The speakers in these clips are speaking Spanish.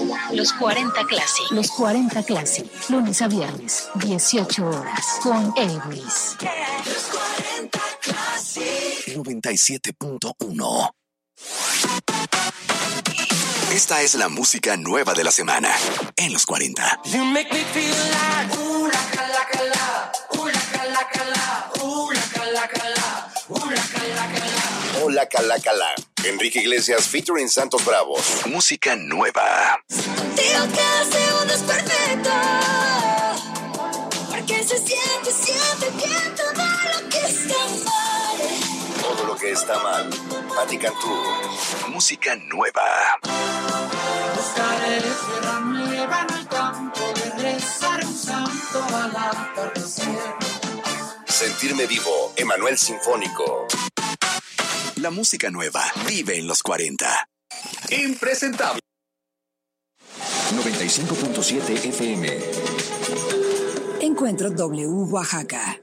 Los 40 Classic. Los 40 Classic. Lunes a viernes, 18 horas. Con Elvis. Los 40 Classic. 97.1. Esta es la música nueva de la semana en los 40. You make me feel like ooh la cala cala, ooh la cala cala, ooh la cala cala, ooh la cala cala. Hola cala cala. Enrique Iglesias featuring Santos Bravos. Música nueva. Contigo cada segundo es perfecto, porque se siente bien todo lo que está mal. Todo lo que está mal. Patti Cantú. Música nueva. Buscaré tierra nueva en el campo, de rezar un santo al atardecer. Sentirme vivo. Emanuel Sinfónico. La música nueva vive en los 40. Impresentable. 95.7 FM. Encuentro W Oaxaca.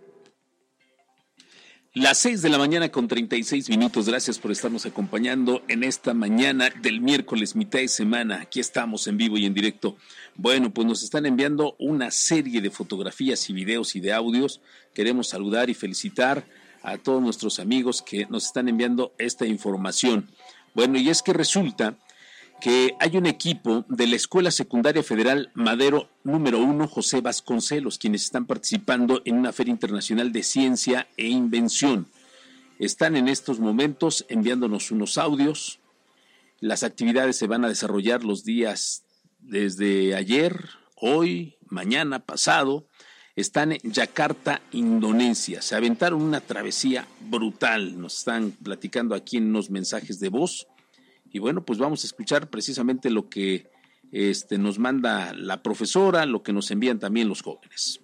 Las 6 de la mañana con 36 minutos. Gracias por estarnos acompañando en esta mañana del miércoles, mitad de semana. Aquí estamos en vivo y en directo. Bueno, pues nos están enviando una serie de fotografías y videos y de audios. Queremos saludar y felicitar a todos nuestros amigos que nos están enviando esta información. Bueno, y es que resulta que hay un equipo de la Escuela Secundaria Federal Madero número 1, José Vasconcelos, quienes están participando en una feria internacional de ciencia e invención. Están en estos momentos enviándonos unos audios. Las actividades se van a desarrollar los días desde ayer, hoy, mañana, pasado. Están en Yakarta, Indonesia. Se aventaron una travesía brutal. Nos están platicando aquí en unos mensajes de voz. Y bueno, pues vamos a escuchar precisamente lo que nos manda la profesora, lo que nos envían también los jóvenes.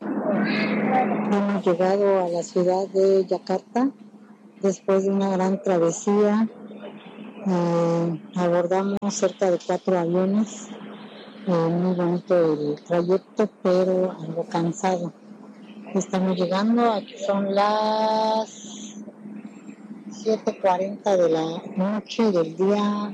Hemos llegado a la ciudad de Yakarta después de una gran travesía. Abordamos cerca de 4 aviones. Muy bonito el trayecto, pero algo cansado. Estamos llegando, aquí son las 7:40 de la noche del día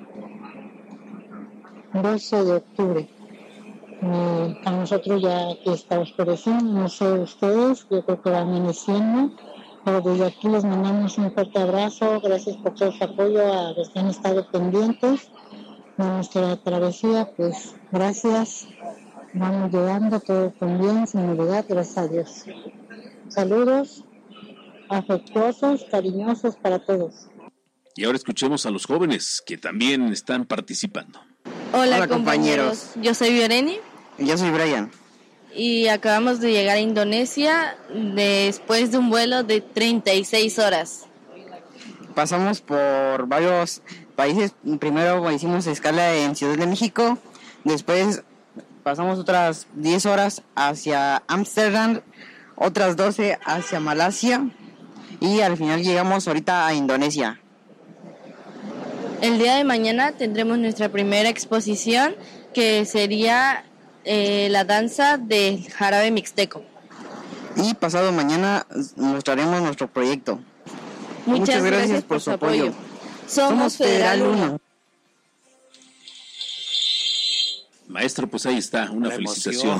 12 de octubre. A nosotros ya aquí está oscureciendo, no sé ustedes, yo creo que va amaneciendo, pero desde aquí les mandamos un fuerte abrazo, gracias por todo su apoyo a los que han estado pendientes de nuestra travesía, pues gracias, vamos llegando todo con bien, sin novedad, gracias a Dios. Saludos afectuosos, cariñosos para todos. Y ahora escuchemos a los jóvenes que también están participando. Hola compañeros, yo soy Vioreni. Yo soy Brian. Y acabamos de llegar a Indonesia después de un vuelo de 36 horas. Pasamos por varios países. Primero hicimos escala en Ciudad de México. Después pasamos otras 10 horas hacia Ámsterdam, otras 12 hacia Malasia. Y al final llegamos ahorita a Indonesia. El día de mañana tendremos nuestra primera exposición, que sería la danza del jarabe mixteco. Y pasado mañana mostraremos nuestro proyecto. Muchas gracias por su apoyo. Somos Federal 1. Maestro, pues ahí está, una felicitación.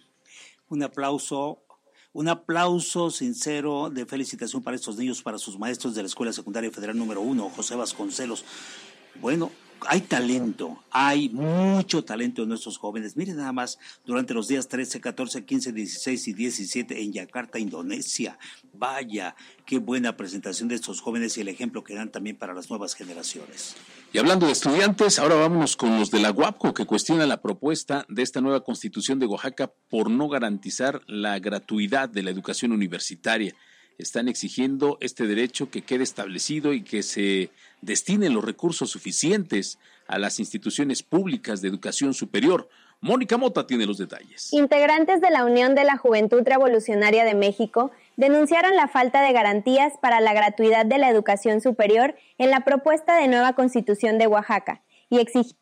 Un aplauso sincero de felicitación para estos niños, para sus maestros de la Escuela Secundaria Federal número 1, José Vasconcelos. Bueno, hay talento, hay mucho talento en nuestros jóvenes. Miren nada más, durante los días 13, 14, 15, 16 y 17 en Yakarta, Indonesia. Vaya, qué buena presentación de estos jóvenes y el ejemplo que dan también para las nuevas generaciones. Y hablando de estudiantes, ahora vámonos con los de la UAPCO, que cuestionan la propuesta de esta nueva Constitución de Oaxaca por no garantizar la gratuidad de la educación universitaria. Están exigiendo este derecho que quede establecido y que se destinen los recursos suficientes a las instituciones públicas de educación superior. Mónica Mota tiene los detalles. Integrantes de la Unión de la Juventud Revolucionaria de México denunciaron la falta de garantías para la gratuidad de la educación superior en la propuesta de nueva Constitución de Oaxaca y exigieron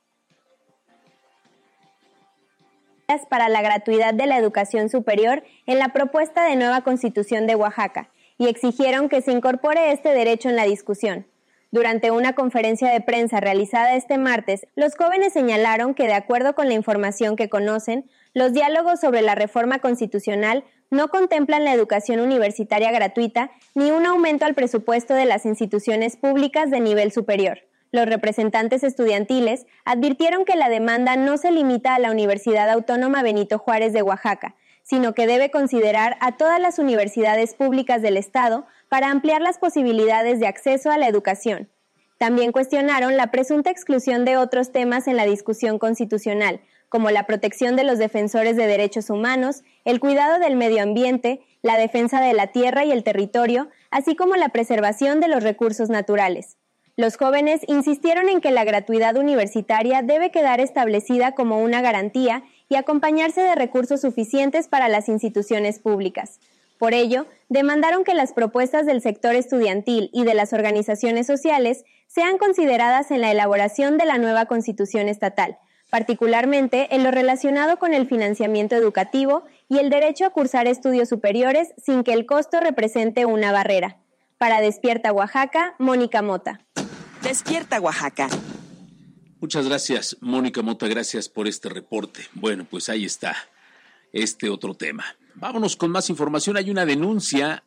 para la gratuidad de la educación superior en la propuesta de nueva Constitución de Oaxaca y exigieron que se incorpore este derecho en la discusión. Durante una conferencia de prensa realizada este martes, los jóvenes señalaron que, de acuerdo con la información que conocen, los diálogos sobre la reforma constitucional no contemplan la educación universitaria gratuita ni un aumento al presupuesto de las instituciones públicas de nivel superior. Los representantes estudiantiles advirtieron que la demanda no se limita a la Universidad Autónoma Benito Juárez de Oaxaca, sino que debe considerar a todas las universidades públicas del Estado para ampliar las posibilidades de acceso a la educación. También cuestionaron la presunta exclusión de otros temas en la discusión constitucional, como la protección de los defensores de derechos humanos, el cuidado del medio ambiente, la defensa de la tierra y el territorio, así como la preservación de los recursos naturales. Los jóvenes insistieron en que la gratuidad universitaria debe quedar establecida como una garantía y acompañarse de recursos suficientes para las instituciones públicas. Por ello, demandaron que las propuestas del sector estudiantil y de las organizaciones sociales sean consideradas en la elaboración de la nueva Constitución estatal, particularmente en lo relacionado con el financiamiento educativo y el derecho a cursar estudios superiores sin que el costo represente una barrera. Para Despierta Oaxaca, Mónica Mota. Despierta Oaxaca. Muchas gracias, Mónica Mota, gracias por este reporte. Bueno, pues ahí está este otro tema. Vámonos con más información. Hay una denuncia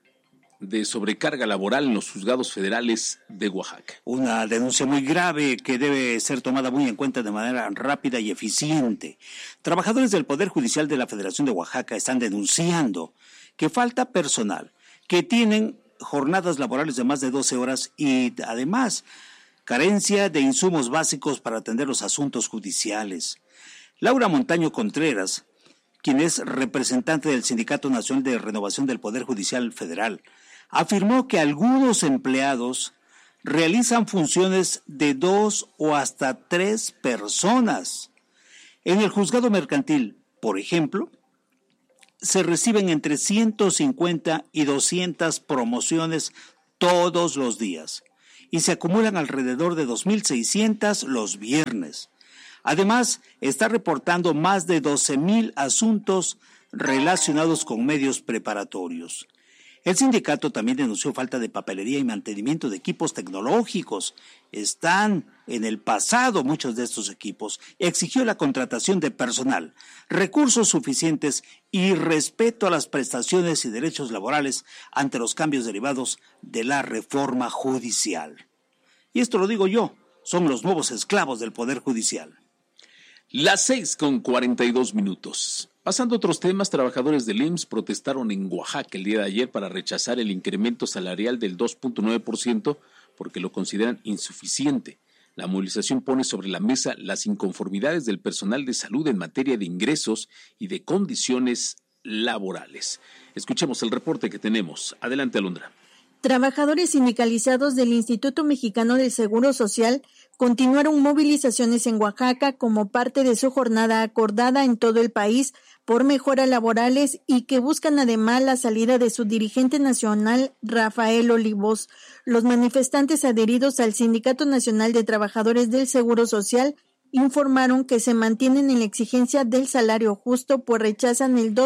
de sobrecarga laboral en los juzgados federales de Oaxaca. Una denuncia muy grave que debe ser tomada muy en cuenta de manera rápida y eficiente. Trabajadores del Poder Judicial de la Federación de Oaxaca están denunciando que falta personal, que tienen jornadas laborales de más de 12 horas y además carencia de insumos básicos para atender los asuntos judiciales. Laura Montaño Contreras, quien es representante del Sindicato Nacional de Renovación del Poder Judicial Federal, afirmó que algunos empleados realizan funciones de 2 o hasta 3 personas. En el juzgado mercantil, por ejemplo, se reciben entre 150 y 200 promociones todos los días y se acumulan alrededor de 2.600 los viernes. Además, está reportando más de 12,000 asuntos relacionados con medios preparatorios. El sindicato también denunció falta de papelería y mantenimiento de equipos tecnológicos. Están en el pasado muchos de estos equipos. Exigió la contratación de personal, recursos suficientes y respeto a las prestaciones y derechos laborales ante los cambios derivados de la reforma judicial. Y esto lo digo yo, son los nuevos esclavos del Poder Judicial. Las 6:42. Pasando a otros temas, trabajadores del IMSS protestaron en Oaxaca el día de ayer para rechazar el incremento salarial del 2.9% porque lo consideran insuficiente. La movilización pone sobre la mesa las inconformidades del personal de salud en materia de ingresos y de condiciones laborales. Escuchemos el reporte que tenemos. Adelante, Alondra. Trabajadores sindicalizados del Instituto Mexicano del Seguro Social continuaron movilizaciones en Oaxaca como parte de su jornada acordada en todo el país por mejoras laborales y que buscan además la salida de su dirigente nacional, Rafael Olivos. Los manifestantes adheridos al Sindicato Nacional de Trabajadores del Seguro Social informaron que se mantienen en la exigencia del salario justo, pues rechazan el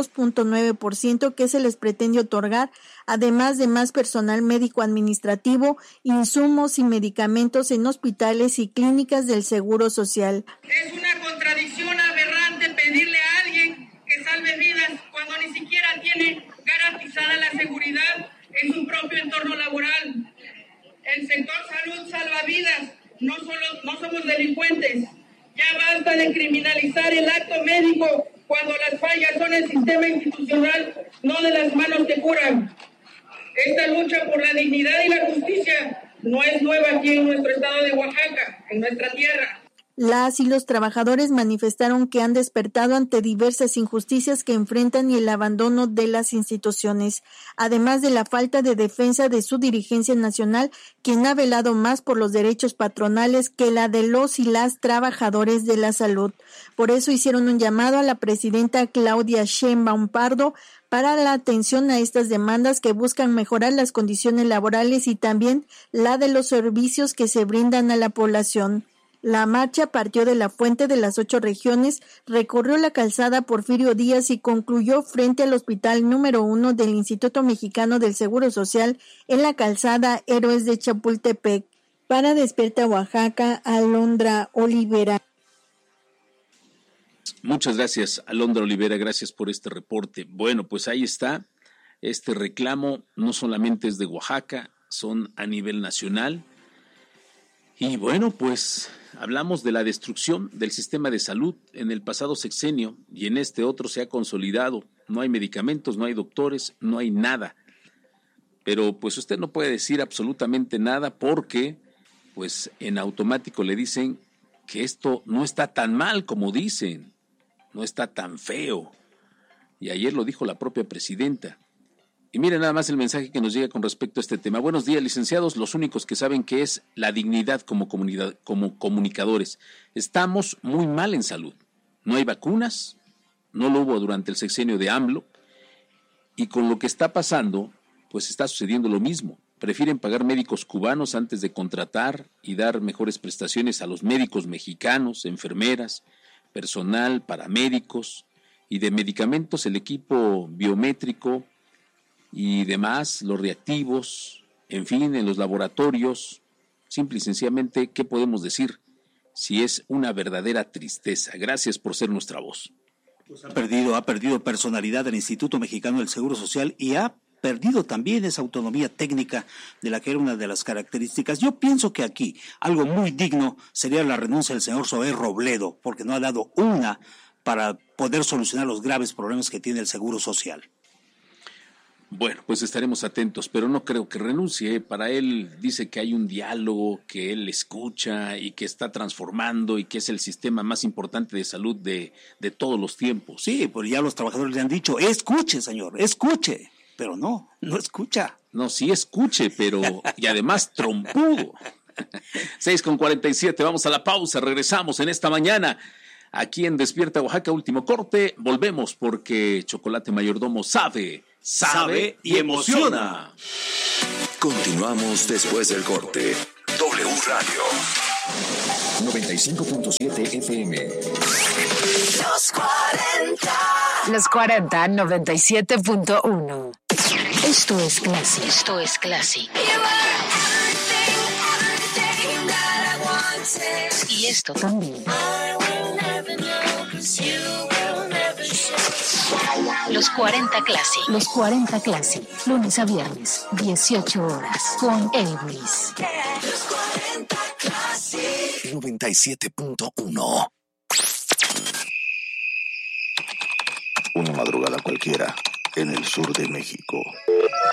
2.9% que se les pretende otorgar, además de más personal médico administrativo, insumos y medicamentos en hospitales y clínicas del Seguro Social. Es una contradicción aberrante pedirle a alguien que salve vidas cuando ni siquiera tiene garantizada la seguridad en su propio entorno laboral. El sector salud salva vidas, no somos delincuentes. Ya basta de criminalizar el acto médico cuando las fallas son el sistema institucional, no de las manos que curan. Esta lucha por la dignidad y la justicia no es nueva aquí en nuestro estado de Oaxaca, en nuestra tierra. Las y los trabajadores manifestaron que han despertado ante diversas injusticias que enfrentan y el abandono de las instituciones, además de la falta de defensa de su dirigencia nacional, quien ha velado más por los derechos patronales que la de los y las trabajadores de la salud. Por eso hicieron un llamado a la presidenta Claudia Sheinbaum Pardo para la atención a estas demandas que buscan mejorar las condiciones laborales y también la de los servicios que se brindan a la población. La marcha partió de la Fuente de las 8 regiones, recorrió la calzada Porfirio Díaz y concluyó frente al Hospital número 1 del Instituto Mexicano del Seguro Social en la calzada Héroes de Chapultepec. Para Despierta Oaxaca, Alondra Olivera. Muchas gracias, Alondra Olivera, gracias por este reporte. Bueno, pues ahí está, este reclamo no solamente es de Oaxaca, son a nivel nacional. Y bueno, pues hablamos de la destrucción del sistema de salud en el pasado sexenio y en este otro se ha consolidado. No hay medicamentos, no hay doctores, no hay nada. Pero pues usted no puede decir absolutamente nada porque pues en automático le dicen que esto no está tan mal como dicen, no está tan feo. Y ayer lo dijo la propia presidenta. Y miren nada más el mensaje que nos llega con respecto a este tema. Buenos días, licenciados, los únicos que saben qué es la dignidad como comunidad, como comunicadores. Estamos muy mal en salud. No hay vacunas, no lo hubo durante el sexenio de AMLO, y con lo que está pasando, pues está sucediendo lo mismo. Prefieren pagar médicos cubanos antes de contratar y dar mejores prestaciones a los médicos mexicanos, enfermeras, personal, paramédicos, y de medicamentos el equipo biométrico y demás, los reactivos, en fin, en los laboratorios. Simple y sencillamente, ¿qué podemos decir? Si es una verdadera tristeza. Gracias por ser nuestra voz. Pues ha perdido personalidad el Instituto Mexicano del Seguro Social y ha perdido también esa autonomía técnica de la que era una de las características. Yo pienso que aquí algo muy digno sería la renuncia del señor Zoé Robledo, porque no ha dado una para poder solucionar los graves problemas que tiene el Seguro Social. Bueno, pues estaremos atentos, pero no creo que renuncie. Para él dice que hay un diálogo, que él escucha y que está transformando y que es el sistema más importante de salud de todos los tiempos. Sí, pues ya los trabajadores le han dicho, escuche, señor, escuche. Pero no escucha. No, sí escuche, pero y además trompudo. 6:47, vamos a la pausa, regresamos en esta mañana. Aquí en Despierta Oaxaca, último corte, volvemos porque Chocolate Mayordomo sabe y emociona. Continuamos después del corte. W Radio 95.7 FM. Los 40 97.1. Esto es Classic. Esto es Classic. Y esto también. Los 40 Classic. Los 40 Classic. Lunes a viernes, 18 horas. Con Elvis. 97.1. Una madrugada cualquiera en el sur de México.